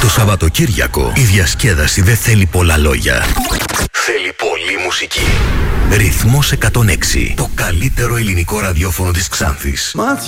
Το Σαββατοκύριακο η διασκέδαση δεν θέλει πολλά λόγια. Θέλει πολλή μουσική. Ρυθμός 106. Το καλύτερο ελληνικό ραδιόφωνο της Ξάνθης.